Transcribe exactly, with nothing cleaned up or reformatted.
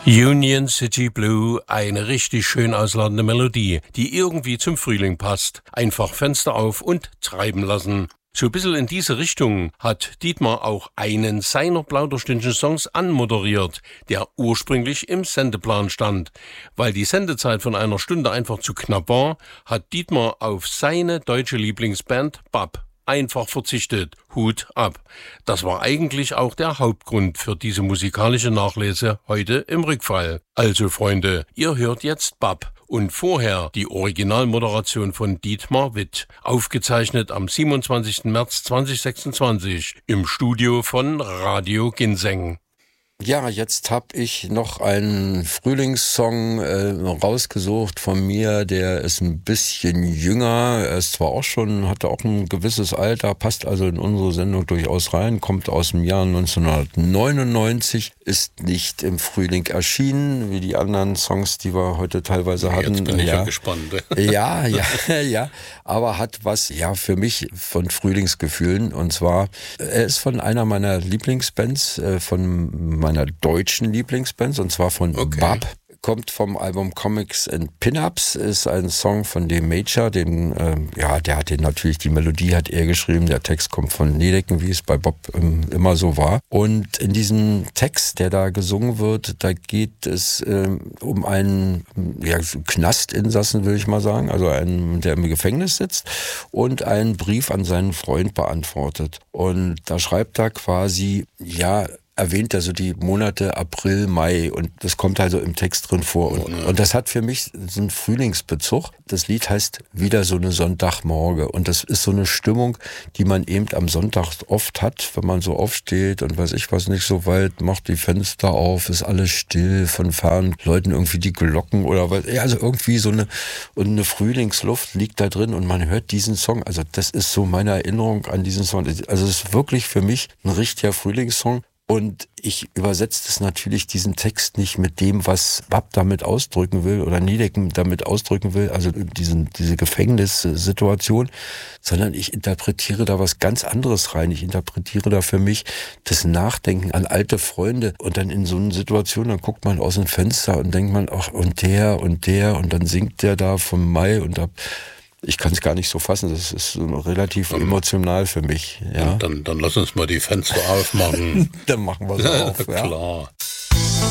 Union City Blue, eine richtig schön ausladende Melodie, die irgendwie zum Frühling passt. Einfach Fenster auf und treiben lassen. So ein bisschen in diese Richtung hat Dietmar auch einen seiner Plauderstündchen-Songs anmoderiert, der ursprünglich im Sendeplan stand. Weil die Sendezeit von einer Stunde einfach zu knapp war, hat Dietmar auf seine deutsche Lieblingsband B A P einfach verzichtet. Hut ab. Das war eigentlich auch der Hauptgrund für diese musikalische Nachlese heute im Rückfall. Also Freunde, ihr hört jetzt B A P und vorher die Originalmoderation von Dietmar Witt, aufgezeichnet am siebenundzwanzigsten März zweitausendsechsundzwanzig im Studio von Radio Ginseng. Ja, jetzt habe ich noch einen Frühlingssong äh, rausgesucht von mir, der ist ein bisschen jünger, er ist zwar auch schon, hatte auch ein gewisses Alter, passt also in unsere Sendung durchaus rein, kommt aus dem Jahr neunzehnhundertneunundneunzig, ist nicht im Frühling erschienen, wie die anderen Songs, die wir heute teilweise hatten. Jetzt bin ich ja ja gespannt. Ja, ja, ja, aber hat was, ja, für mich von Frühlingsgefühlen, und zwar, er ist von einer meiner Lieblingsbands, äh, von meiner deutschen Lieblingsbands, und zwar von Okay. B A P. Kommt vom Album Comics and Pin-Ups, ist ein Song von dem Major, den, ähm, ja, der hat den natürlich, die Melodie hat er geschrieben, der Text kommt von Niedecken, wie es bei Bob ähm, immer so war. Und in diesem Text, der da gesungen wird, da geht es ähm, um einen, ja, Knastinsassen, will ich mal sagen, also einen, der im Gefängnis sitzt und einen Brief an seinen Freund beantwortet. Und da schreibt er quasi, ja, erwähnt er so die Monate April, Mai, und das kommt also im Text drin vor. Und, Oh, ja. und das hat für mich so einen Frühlingsbezug. Das Lied heißt Wieder so eine Sonntagmorge. Und das ist so eine Stimmung, die man eben am Sonntag oft hat, wenn man so aufsteht und weiß ich was nicht so weit, macht die Fenster auf, ist alles still, von fern läuten irgendwie die Glocken oder was. Ja, also irgendwie so eine, und eine Frühlingsluft liegt da drin und man hört diesen Song. Also das ist so meine Erinnerung an diesen Song. Also es ist wirklich für mich ein richtiger Frühlingssong. Und ich übersetze das natürlich, diesen Text, nicht mit dem, was B A P damit ausdrücken will oder Niedecken damit ausdrücken will, also diesen, diese Gefängnissituation, sondern ich interpretiere da was ganz anderes rein. Ich interpretiere da für mich das Nachdenken an alte Freunde, und dann in so einer Situation, dann guckt man aus dem Fenster und denkt man, ach, und der und der, und dann singt der da vom Mai, und da, ich kann es gar nicht so fassen, das ist so relativ dann, emotional für mich. Ja. Dann, dann lass uns mal die Fenster aufmachen. Dann machen wir es auf. Ja. Klar.